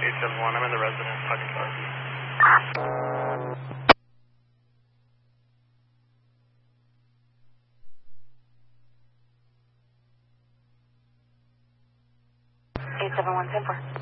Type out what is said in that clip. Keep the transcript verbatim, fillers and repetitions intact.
eight seven one, I'm in the residence, talking to R V. eight seven one, ten four.